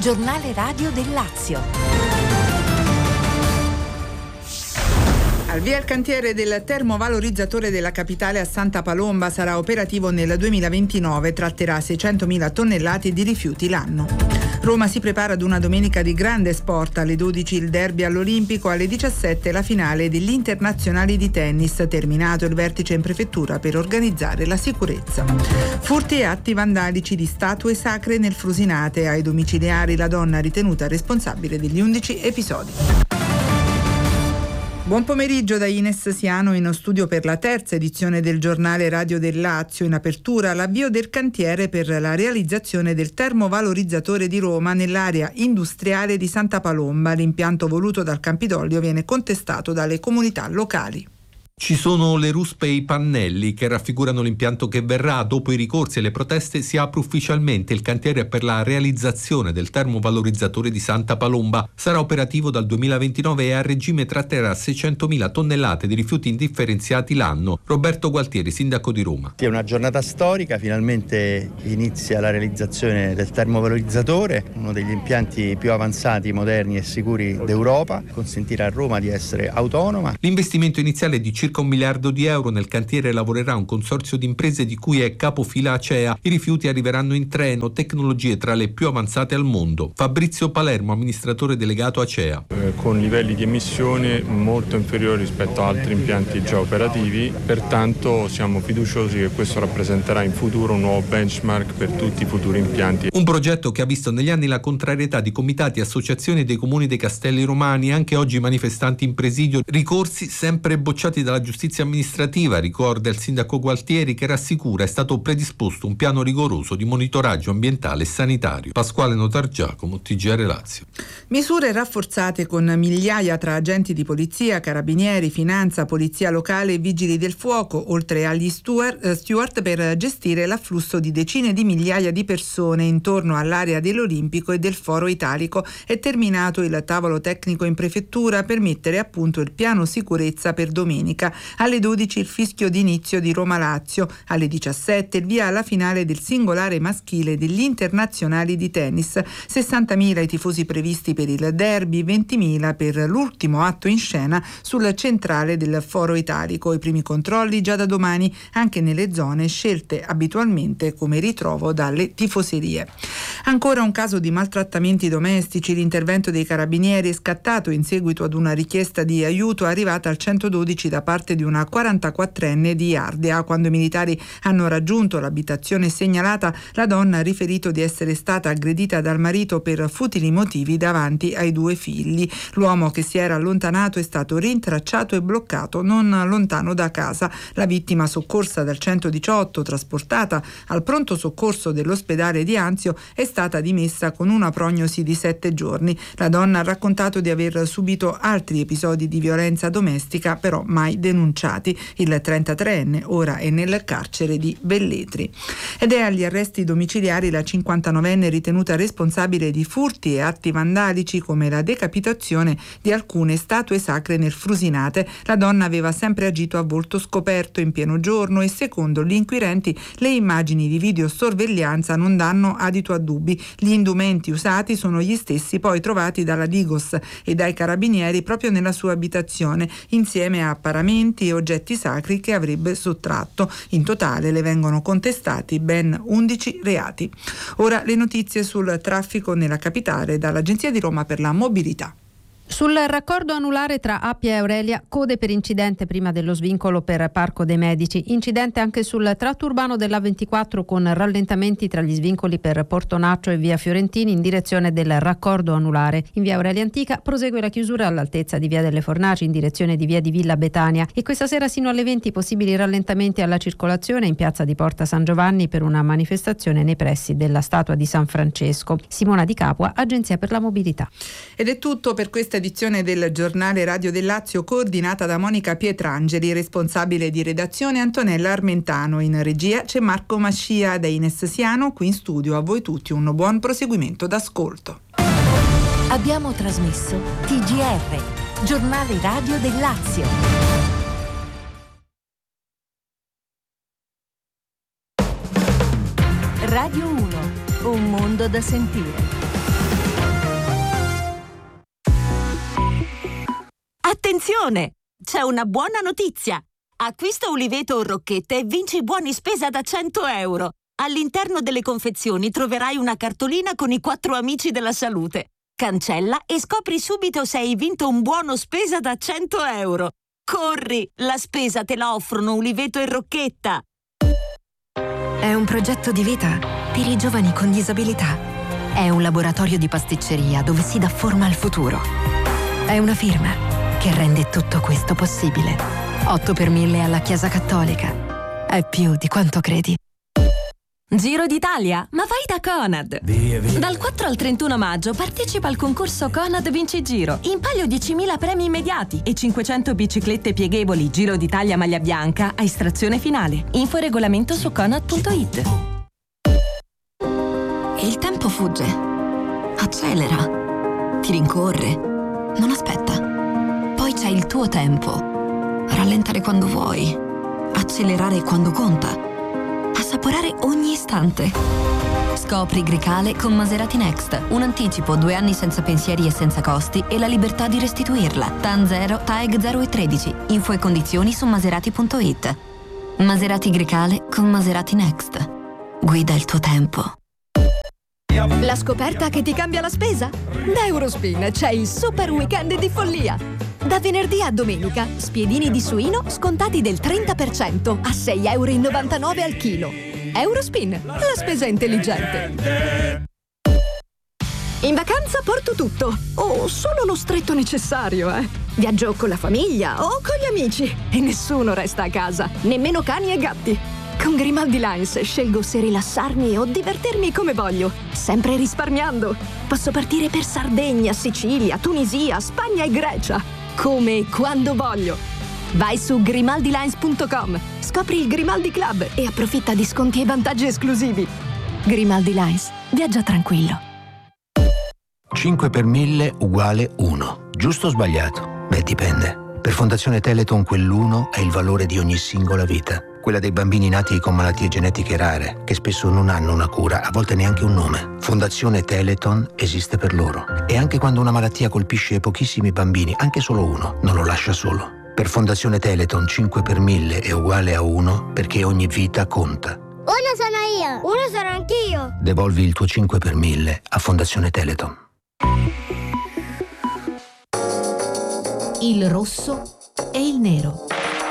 Giornale radio del Lazio. Al via il cantiere del termovalorizzatore della capitale a Santa Palomba sarà operativo nel 2029, tratterà 600.000 tonnellate di rifiuti l'anno. Roma si prepara ad una domenica di grande sport, alle 12 il derby all'Olimpico, alle 17 la finale degli internazionali di tennis, terminato il vertice in prefettura per organizzare la sicurezza. Furti e atti vandalici di statue sacre nel Frusinate, ai domiciliari la donna ritenuta responsabile degli 11 episodi. Buon pomeriggio da Ines Siano in studio per la terza edizione del Giornale Radio del Lazio. In apertura l'avvio del cantiere per la realizzazione del termovalorizzatore di Roma nell'area industriale di Santa Palomba. L'impianto voluto dal Campidoglio viene contestato dalle comunità locali. Ci sono le ruspe e i pannelli che raffigurano l'impianto che verrà. Dopo i ricorsi e le proteste si apre ufficialmente il cantiere per la realizzazione del termovalorizzatore di Santa Palomba. Sarà operativo dal 2029 e a regime tratterrà 600.000 tonnellate di rifiuti indifferenziati l'anno. Roberto Gualtieri, sindaco di Roma. È una giornata storica, finalmente inizia la realizzazione del termovalorizzatore, uno degli impianti più avanzati, moderni e sicuri d'Europa. Consentirà a Roma di essere autonoma. L'investimento iniziale è di circa €1 miliardo. Nel cantiere lavorerà un consorzio di imprese di cui è capofila Acea. I rifiuti arriveranno in treno, tecnologie tra le più avanzate al mondo. Fabrizio Palermo, amministratore delegato Acea. Con livelli di emissione molto inferiori rispetto a altri impianti già operativi, pertanto siamo fiduciosi che questo rappresenterà in futuro un nuovo benchmark per tutti i futuri impianti. Un progetto che ha visto negli anni la contrarietà di comitati e associazioni dei comuni dei Castelli Romani, anche oggi manifestanti in presidio, ricorsi sempre bocciati dalla giustizia amministrativa. Ricorda il sindaco Gualtieri che rassicura è stato predisposto un piano rigoroso di monitoraggio ambientale e sanitario. Pasquale Notargiacomo, TGR Lazio. Misure rafforzate con migliaia tra agenti di polizia, carabinieri, finanza, polizia locale e vigili del fuoco, oltre agli steward per gestire l'afflusso di decine di migliaia di persone intorno all'area dell'Olimpico e del Foro Italico. È terminato il tavolo tecnico in prefettura per mettere a punto il piano sicurezza per domenica. Alle 12 il fischio d'inizio di Roma-Lazio, alle 17 il via alla finale del singolare maschile degli internazionali di tennis, 60.000 i tifosi previsti per il derby, 20.000 per l'ultimo atto in scena sul centrale del Foro Italico. I primi controlli già da domani anche nelle zone scelte abitualmente come ritrovo dalle tifoserie. Ancora un caso di maltrattamenti domestici. L'intervento dei carabinieri è scattato in seguito ad una richiesta di aiuto arrivata al 112 da parte di una 44enne di Ardea. Quando i militari hanno raggiunto l'abitazione segnalata, la donna ha riferito di essere stata aggredita dal marito per futili motivi davanti ai 2 figli. L'uomo che si era allontanato è stato rintracciato e bloccato non lontano da casa. La vittima, soccorsa dal 118, trasportata al pronto soccorso dell'ospedale di Anzio, è stata dimessa con una prognosi di 7 giorni. La donna ha raccontato di aver subito altri episodi di violenza domestica, però mai denunciati. Il 33enne ora è nel carcere di Velletri. Ed è agli arresti domiciliari la 59enne ritenuta responsabile di furti e atti vandalici come la decapitazione di alcune statue sacre nel Frusinate. La donna aveva sempre agito a volto scoperto in pieno giorno e secondo gli inquirenti le immagini di videosorveglianza non danno adito a dubbi. Gli indumenti usati sono gli stessi poi trovati dalla Digos e dai carabinieri proprio nella sua abitazione, insieme a paramenti e oggetti sacri che avrebbe sottratto. In totale le vengono contestati ben 11 reati. Ora le notizie sul traffico nella capitale dall'Agenzia di Roma per la Mobilità. Sul raccordo anulare tra Appia e Aurelia, code per incidente prima dello svincolo per Parco dei Medici, incidente anche sul tratto urbano della 24 con rallentamenti tra gli svincoli per Portonaccio e via Fiorentini in direzione del raccordo anulare. In via Aurelia Antica prosegue la chiusura all'altezza di via delle Fornaci in direzione di via di Villa Betania e questa sera sino alle 20 possibili rallentamenti alla circolazione in piazza di Porta San Giovanni per una manifestazione nei pressi della statua di San Francesco. Simona Di Capua, Agenzia per la Mobilità. Ed è tutto per questa edizione del Giornale Radio del Lazio, coordinata da Monica Pietrangeli, responsabile di redazione Antonella Armentano, in regia c'è Marco Mascia. Da Ines Siano qui in studio a voi tutti un buon proseguimento d'ascolto. Abbiamo trasmesso TGR, Giornale Radio del Lazio. Radio 1, un mondo da sentire. Attenzione! C'è una buona notizia! Acquista Uliveto o Rocchette e vinci buoni spesa da 100 euro. All'interno delle confezioni troverai una cartolina con i 4 amici della salute. Cancella e scopri subito se hai vinto un buono spesa da 100 euro. Corri! La spesa te la offrono Uliveto e Rocchetta. È un progetto di vita per i giovani con disabilità. È un laboratorio di pasticceria dove si dà forma al futuro. È una firma che rende tutto questo possibile. 8 per 1000 alla Chiesa Cattolica. È più di quanto credi. Giro d'Italia, ma vai da Conad! Via. Dal 4 al 31 maggio partecipa al concorso Conad Vinci Giro. In palio 10.000 premi immediati e 500 biciclette pieghevoli Giro d'Italia maglia bianca a estrazione finale. Info e regolamento su conad.it. Il tempo fugge, accelera, ti rincorre, non aspetta. Poi c'è il tuo tempo. Rallentare quando vuoi, accelerare quando conta. Assaporare ogni istante. Scopri Grecale con Maserati Next. Un anticipo, 2 anni senza pensieri e senza costi e la libertà di restituirla. TAN 0, TAEG 0 e 13. Info e condizioni su maserati.it. Maserati Grecale con Maserati Next. Guida il tuo tempo. La scoperta che ti cambia la spesa? Da Eurospin c'è il super weekend di follia. Da venerdì a domenica, spiedini di suino scontati del 30% a 6,99 € al chilo. Eurospin, la spesa intelligente. In vacanza porto tutto, o solo lo stretto necessario, Viaggio con la famiglia o con gli amici e nessuno resta a casa, nemmeno cani e gatti. Con Grimaldi Lines scelgo se rilassarmi o divertirmi come voglio, sempre risparmiando. Posso partire per Sardegna, Sicilia, Tunisia, Spagna e Grecia, come e quando voglio. Vai su grimaldilines.com, scopri il Grimaldi Club e approfitta di sconti e vantaggi esclusivi. Grimaldi Lines, viaggia tranquillo. 5 per 1000 uguale 1. Giusto o sbagliato? Beh, dipende. Per Fondazione Teleton quell'1 è il valore di ogni singola vita. Quella dei bambini nati con malattie genetiche rare, che spesso non hanno una cura, a volte neanche un nome. Fondazione Teleton esiste per loro. E anche quando una malattia colpisce pochissimi bambini, anche solo uno, non lo lascia solo. Per Fondazione Teleton 5 per 1000 è uguale a 1 perché ogni vita conta. 1 sono io. 1 sono anch'io. Devolvi il tuo 5 per 1000 a Fondazione Teleton. Il rosso e il nero.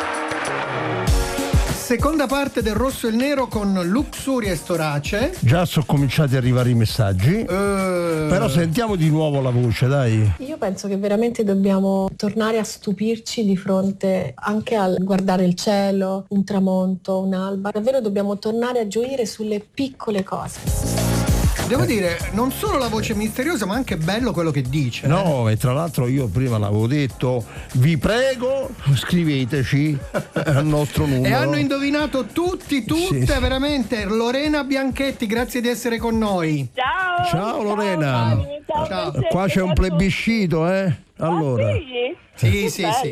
Seconda parte del Rosso e il Nero con Luxuria e Storace. Già sono cominciati ad arrivare i messaggi, però sentiamo di nuovo la voce, dai. Io penso che veramente dobbiamo tornare a stupirci di fronte anche al guardare il cielo, un tramonto, un'alba. Davvero dobbiamo tornare a gioire sulle piccole cose. Devo dire, non solo la voce misteriosa, ma anche bello quello che dice. No, e tra l'altro io prima l'avevo detto, vi prego, scriveteci al nostro numero. E hanno indovinato tutte, sì. Veramente. Lorena Bianchetti, grazie di essere con noi. Ciao Lorena. Ciao. Qua c'è un plebiscito, Allora. Sì.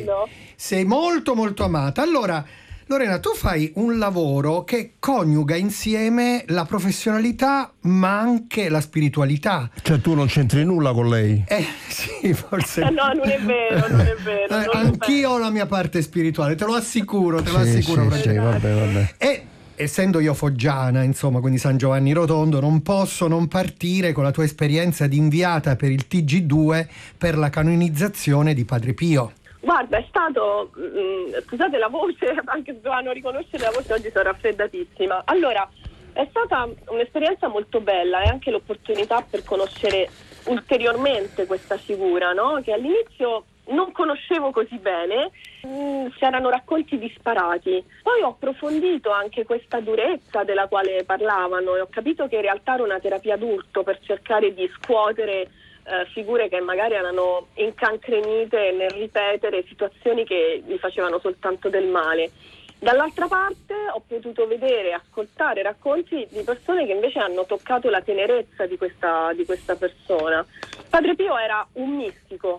Sei molto molto amata. Allora, Lorena, tu fai un lavoro che coniuga insieme la professionalità ma anche la spiritualità. Cioè tu non c'entri nulla con lei? Sì, forse. No, non è vero. Anch'io ho la mia parte spirituale, te lo assicuro. Sì, vabbè. E essendo io foggiana, insomma, quindi San Giovanni Rotondo, non posso non partire con la tua esperienza di inviata per il TG2 per la canonizzazione di Padre Pio. Guarda, è stato, scusate la voce, anche se dovevano riconoscere la voce, oggi sono raffreddatissima. Allora, è stata un'esperienza molto bella e anche l'opportunità per conoscere ulteriormente questa figura, no? Che all'inizio non conoscevo così bene, c'erano racconti disparati. Poi ho approfondito anche questa durezza della quale parlavano e ho capito che in realtà era una terapia d'urto per cercare di scuotere figure che magari erano incancrenite nel ripetere situazioni che gli facevano soltanto del male. Dall'altra parte ho potuto vedere e ascoltare racconti di persone che invece hanno toccato la tenerezza di questa persona. Padre Pio era un mistico,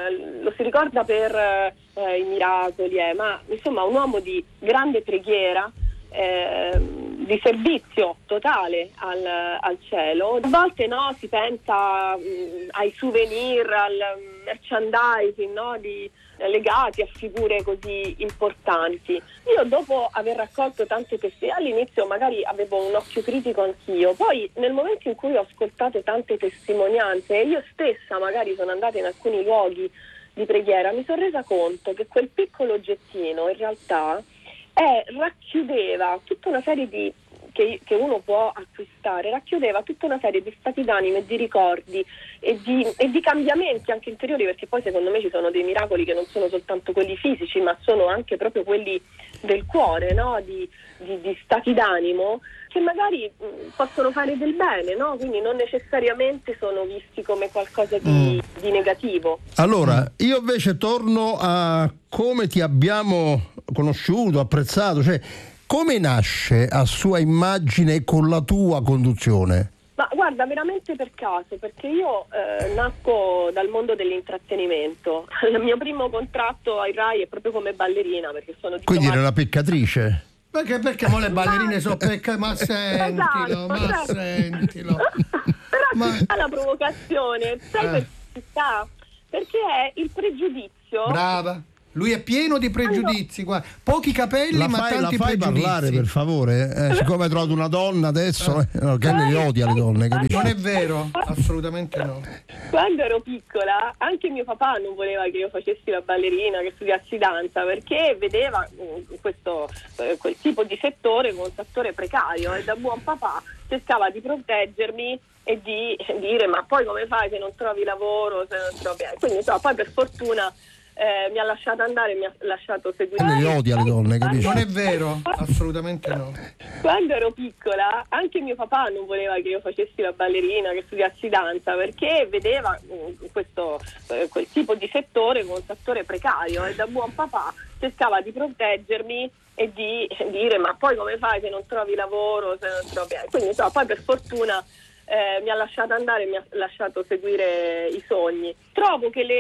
lo si ricorda per i miracoli, ma insomma un uomo di grande preghiera, di servizio totale al cielo. A volte si pensa ai souvenir, al merchandising, legati a figure così importanti. Io, dopo aver raccolto tante testimonianze, all'inizio magari avevo un occhio critico anch'io, poi nel momento in cui ho ascoltato tante testimonianze e io stessa magari sono andata in alcuni luoghi di preghiera, mi sono resa conto che quel piccolo oggettino in realtà racchiudeva tutta una serie di che uno può acquistare, racchiudeva tutta una serie di stati d'animo e di ricordi e di cambiamenti anche interiori, perché poi secondo me ci sono dei miracoli che non sono soltanto quelli fisici, ma sono anche proprio quelli del cuore, di stati d'animo che magari possono fare del bene, quindi non necessariamente sono visti come qualcosa di negativo. Allora, io invece torno a come ti abbiamo conosciuto, apprezzato, cioè come nasce a sua immagine con la tua conduzione? Ma guarda, veramente per caso, perché io nasco dal mondo dell'intrattenimento. Il mio primo contratto ai Rai è proprio come ballerina, perché sono diplomata. Quindi era una peccatrice? Perché mo le ballerine sono ma sentilo, esatto, sentilo. Però la provocazione, sai perché sta? Perché è il pregiudizio. Brava. Lui è pieno di pregiudizi, guarda. Pochi capelli ma tanti pregiudizi. Parlare, per favore, siccome hai trovato una donna adesso, che ne odia le donne, capisci? Non è vero, assolutamente no. Quando ero piccola anche mio papà non voleva che io facessi la ballerina, che studiassi danza, perché vedeva quel tipo di settore come un settore precario, e da buon papà cercava di proteggermi e di dire ma poi come fai se non trovi lavoro, se non trovi... Quindi poi per fortuna mi ha lasciato andare, mi ha lasciato seguire. Le odia le donne, capisci? Non è vero, assolutamente no. Quando ero piccola anche mio papà non voleva che io facessi la ballerina, che studiassi danza, perché vedeva quel tipo di settore come un settore precario, e da buon papà cercava di proteggermi e di dire ma poi come fai se non trovi lavoro, se non trovi... Quindi poi per fortuna mi ha lasciato andare, mi ha lasciato seguire i sogni. Trovo che